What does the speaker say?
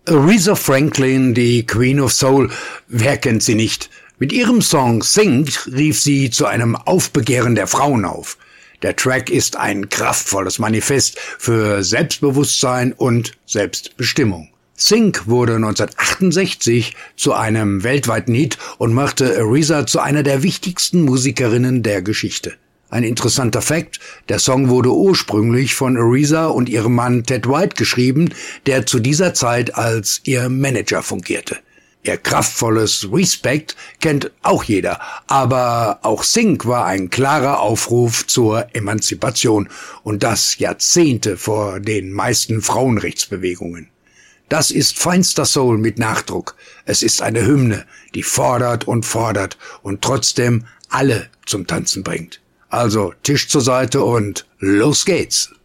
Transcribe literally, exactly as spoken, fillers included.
Aretha Franklin, die Queen of Soul, wer kennt sie nicht? Mit ihrem Song Think rief sie zu einem Aufbegehren der Frauen auf. Der Track ist ein kraftvolles Manifest für Selbstbewusstsein und Selbstbestimmung. Think wurde neunzehnhundertachtundsechzig zu einem weltweiten Hit und machte Aretha zu einer der wichtigsten Musikerinnen der Geschichte. Ein interessanter Fakt: Der Song wurde ursprünglich von Aretha und ihrem Mann Ted White geschrieben, der zu dieser Zeit als ihr Manager fungierte. Ihr kraftvolles Respect kennt auch jeder, aber auch Think war ein klarer Aufruf zur Emanzipation und das Jahrzehnte vor den meisten Frauenrechtsbewegungen. Das ist feinster Soul mit Nachdruck. Es ist eine Hymne, die fordert und fordert und trotzdem alle zum Tanzen bringt. Also Tisch zur Seite und los geht's.